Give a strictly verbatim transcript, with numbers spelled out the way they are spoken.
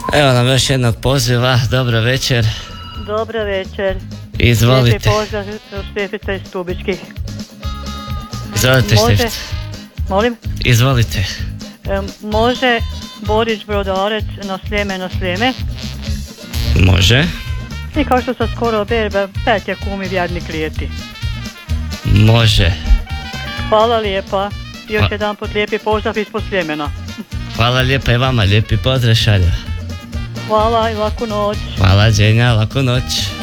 Evo nam još jednog poziva, dobro večer. Dobro večer. Izvolite. Lijepi pozdrav Štefica iz Stubičkih. Izvolite Može, Štefica. molim? Izvolite. E, može Borić Brodarec na Sljeme na Sljeme? Može. I kao što sam skoro berba, pet je kumi vjerni klijeti. Može. Hvala lijepa. Još Pa- jedan put lijepi pozdrav ispod Sljemena. Hvala lijepa i vama, lijepi pozdrav šalja. Hvala i laku noć. Hvala Đenja, laku noć.